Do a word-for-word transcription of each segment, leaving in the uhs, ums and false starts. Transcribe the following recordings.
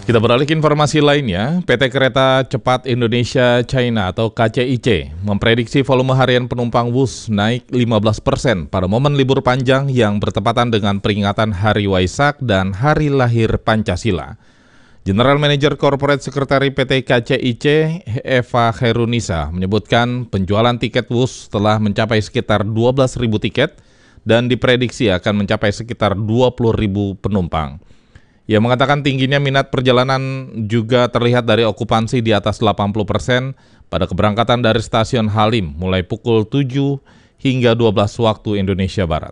Kita beralih ke informasi lainnya, P T Kereta Cepat Indonesia China atau K C I C memprediksi volume harian penumpang bus naik lima belas persen pada momen libur panjang yang bertepatan dengan peringatan Hari Waisak dan Hari Lahir Pancasila. General Manager Corporate Secretary P T K C I C, Eva Khairunisa, menyebutkan penjualan tiket bus telah mencapai sekitar dua belas ribu tiket dan diprediksi akan mencapai sekitar dua puluh ribu penumpang. Ia mengatakan tingginya minat perjalanan juga terlihat dari okupansi di atas delapan puluh persen pada keberangkatan dari stasiun Halim mulai pukul tujuh hingga dua belas waktu Indonesia Barat.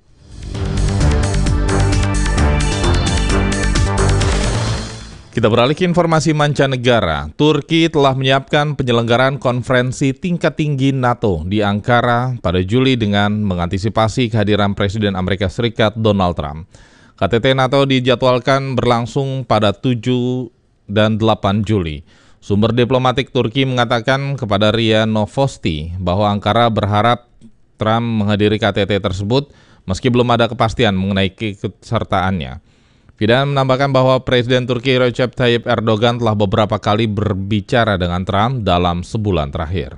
Kita beralih ke informasi mancanegara. Turki telah menyiapkan penyelenggaraan konferensi tingkat tinggi NATO di Ankara pada Juli dengan mengantisipasi kehadiran Presiden Amerika Serikat Donald Trump. K T T NATO dijadwalkan berlangsung pada tujuh dan delapan Juli. Sumber diplomatik Turki mengatakan kepada R I A Novosti bahwa Ankara berharap Trump menghadiri K T T tersebut meski belum ada kepastian mengenai keikutsertaannya. Fidan menambahkan bahwa Presiden Turki Recep Tayyip Erdogan telah beberapa kali berbicara dengan Trump dalam sebulan terakhir.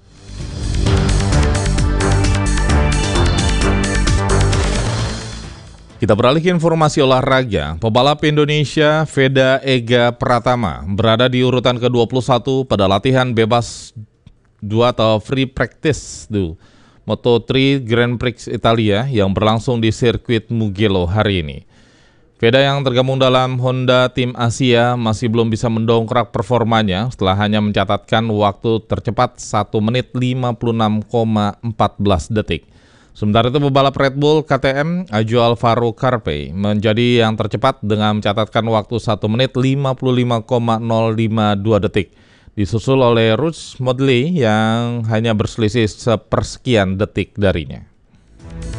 Kita beralih ke informasi olahraga. Pebalap Indonesia Veda Ega Pratama berada di urutan ke dua puluh satu pada latihan bebas dua atau free practice do Moto tiga Grand Prix Italia yang berlangsung di sirkuit Mugello hari ini. Veda yang tergabung dalam Honda Tim Asia masih belum bisa mendongkrak performanya setelah hanya mencatatkan waktu tercepat satu menit lima puluh enam koma empat belas detik. Sementara itu pebalap Red Bull K T M Ajo Alvaro Carpe menjadi yang tercepat dengan mencatatkan waktu satu menit lima puluh lima koma nol lima dua detik. Disusul oleh Ruud Modley yang hanya berselisih sepersekian detik darinya.